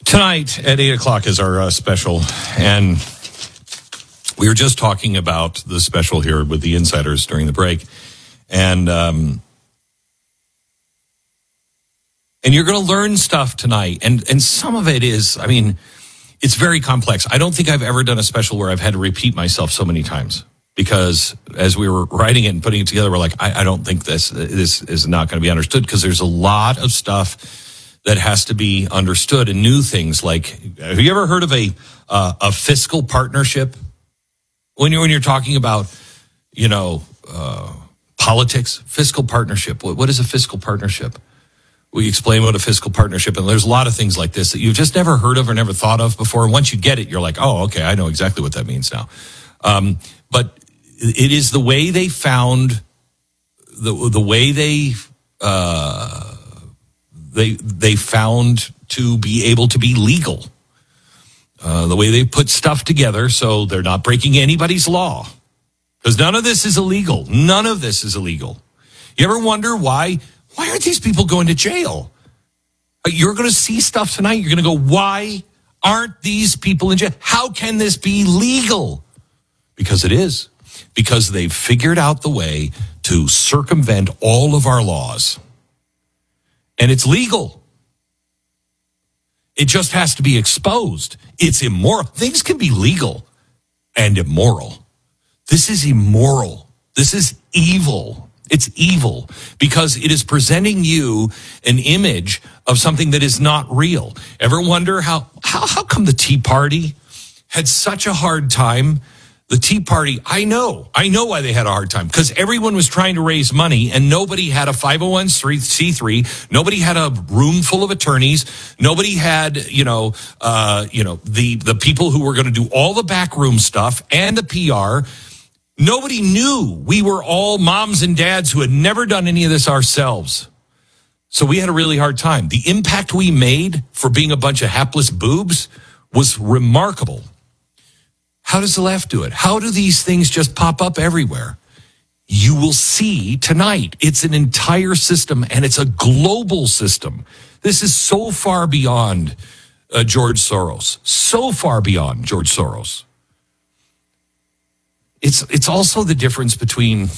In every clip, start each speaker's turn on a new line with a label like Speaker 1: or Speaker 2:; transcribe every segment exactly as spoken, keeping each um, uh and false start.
Speaker 1: Tonight at eight o'clock is our uh, special, and we were just talking about the special here with the insiders during the break, and um, and you're going to learn stuff tonight, and and some of it is, I mean, it's very complex. I don't think I've ever done a special where I've had to repeat myself so many times, because as we were writing it and putting it together, we're like, I, I don't think this this is not going to be understood, because there's a lot of stuff that has to be understood, and new things like, have you ever heard of a uh, a fiscal partnership? When you're when you're talking about, you know, uh, politics, fiscal partnership. What, what is a fiscal partnership? We explain what a fiscal partnership, and there's a lot of things like this that you've just never heard of or never thought of before. And once you get it, you're like, oh, okay, I know exactly what that means now. Um, but it is the way they found the the way they. Uh, They they found to be able to be legal. Uh, the way they put stuff together so they're not breaking anybody's law. Because none of this is illegal. None of this is illegal. You ever wonder why, why aren't these people going to jail? You're going to see stuff tonight. You're going to go, why aren't these people in jail? How can this be legal? Because it is. Because they've figured out the way to circumvent all of our laws. And it's legal. It just has to be exposed. It's immoral. Things can be legal and immoral. This is immoral. This is evil. It's evil because it is presenting you an image of something that is not real. Ever wonder how, how, how come the Tea Party had such a hard time? The Tea Party, I know, I know why they had a hard time, because everyone was trying to raise money and nobody had a five oh one c three, nobody had a room full of attorneys, nobody had, you know, uh, you know, the, the people who were going to do all the backroom stuff and the P R. Nobody knew. We were all moms and dads who had never done any of this ourselves. So we had a really hard time. The impact we made for being a bunch of hapless boobs was remarkable. How does the left do it? How do these things just pop up everywhere? You will see tonight. It's an entire system, and it's a global system. This is so far beyond uh, George Soros. So far beyond George Soros. It's it's also the difference between,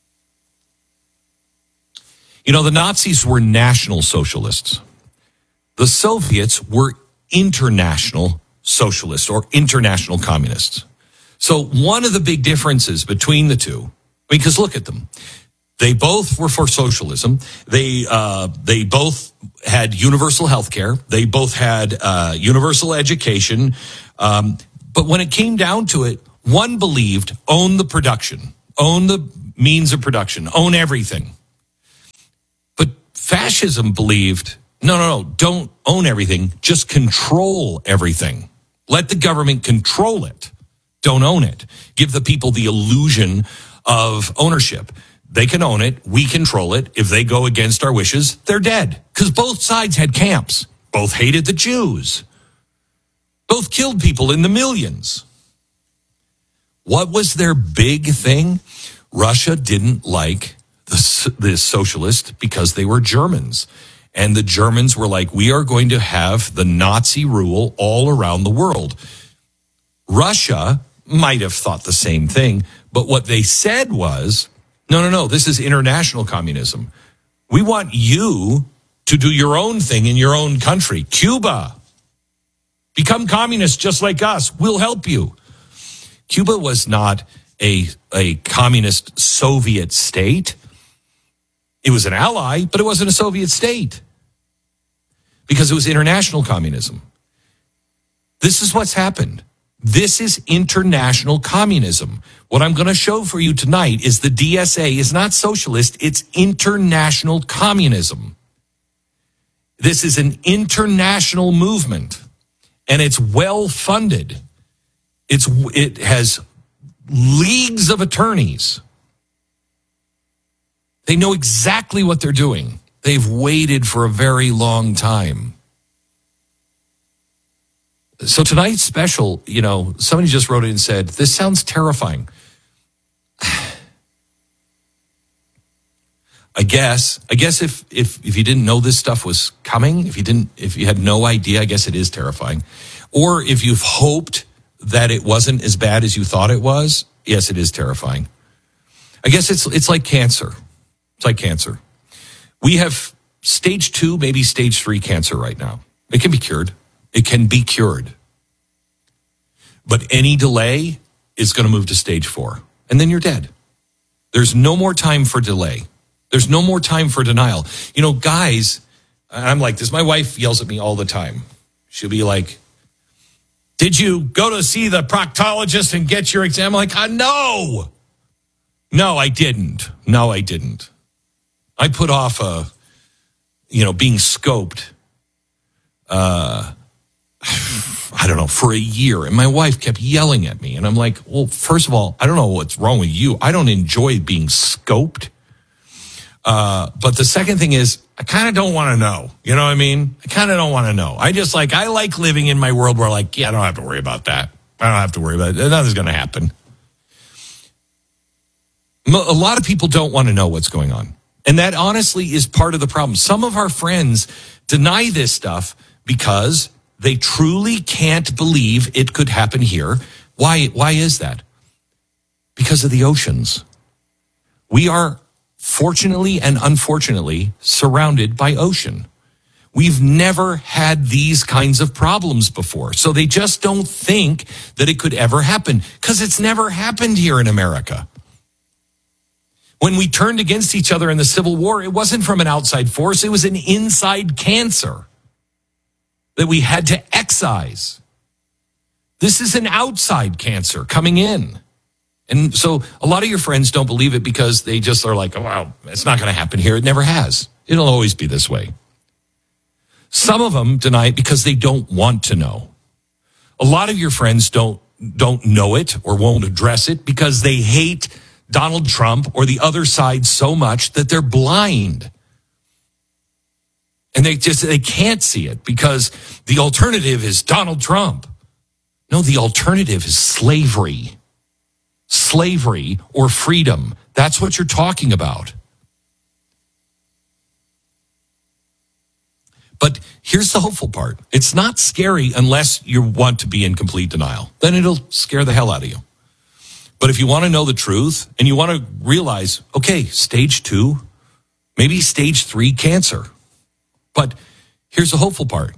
Speaker 1: you know, the Nazis were national socialists. The Soviets were international socialists or international communists. So one of the big differences between the two, because look at them, they both were for socialism. They uh, they both had universal health care. They both had uh, universal education. Um, but when it came down to it, one believed own the production, own the means of production, own everything. But fascism believed, no, no, no, don't own everything, just control everything. Let the government control it. Don't own it. Give the people the illusion of ownership. They can own it. We control it. If they go against our wishes, they're dead. Because both sides had camps. Both hated the Jews. Both killed people in the millions. What was their big thing? Russia didn't like the, the socialists because they were Germans. And the Germans were like, we are going to have the Nazi rule all around the world. Russia might have thought the same thing, but what they said was, no, no, no, this is international communism. We want you to do your own thing in your own country. Cuba, become communist just like us. We'll help you. Cuba was not a, a communist Soviet state. It was an ally, but it wasn't a Soviet state because it was international communism. This is what's happened. This is international communism. What I'm going to show for you tonight is the D S A is not socialist, it's international communism. This is an international movement, and it's well funded. It's, it has leagues of attorneys. They know exactly what they're doing. They've waited for a very long time. So tonight's special, you know, somebody just wrote in and said, this sounds terrifying. I guess, I guess if, if, if you didn't know this stuff was coming, if you didn't, if you had no idea, I guess it is terrifying. Or if you've hoped that it wasn't as bad as you thought it was, yes, it is terrifying. I guess it's, it's like cancer. It's like cancer. We have stage two, maybe stage three cancer right now. It can be cured. It can be cured. But any delay is going to move to stage four. And then you're dead. There's no more time for delay. There's no more time for denial. You know, guys, I'm like this. My wife yells at me all the time. She'll be like, did you go to see the proctologist and get your exam? I'm like, uh, no. No, I didn't. No, I didn't. I put off a, you know, being scoped, uh, I don't know, for a year. And my wife kept yelling at me. And I'm like, well, first of all, I don't know what's wrong with you. I don't enjoy being scoped. Uh, but the second thing is, I kind of don't want to know. You know what I mean? I kind of don't want to know. I just like, I like living in my world where like, yeah, I don't have to worry about that. I don't have to worry about it. Nothing's going to happen. A lot of people don't want to know what's going on. And that honestly is part of the problem. Some of our friends deny this stuff because they truly can't believe it could happen here. Why, why is that? Because of the oceans. We are fortunately and unfortunately surrounded by ocean. We've never had these kinds of problems before. So they just don't think that it could ever happen because it's never happened here in America. When we turned against each other in the Civil War, it wasn't from an outside force. It was an inside cancer that we had to excise. This is an outside cancer coming in. And so a lot of your friends don't believe it because they just are like, oh, well, it's not going to happen here. It never has. It'll always be this way. Some of them deny it because they don't want to know. A lot of your friends don't, don't know it or won't address it because they hate Donald Trump or the other side so much that they're blind. And they just, they can't see it because the alternative is Donald Trump. No, the alternative is slavery. Slavery or freedom. That's what you're talking about. But here's the hopeful part. It's not scary unless you want to be in complete denial. Then it'll scare the hell out of you. But if you want to know the truth and you want to realize, okay, stage two, maybe stage three cancer. But here's the hopeful part.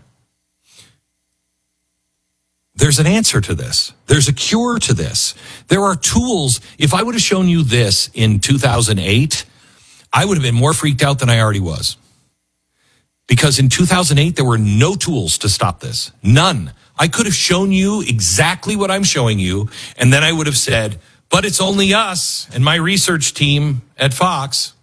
Speaker 1: There's an answer to this. There's a cure to this. There are tools. If I would have shown you this in two thousand eight, I would have been more freaked out than I already was. Because in two thousand eight, there were no tools to stop this. None. I could have shown you exactly what I'm showing you, and then I would have said, but it's only us and my research team at Fox.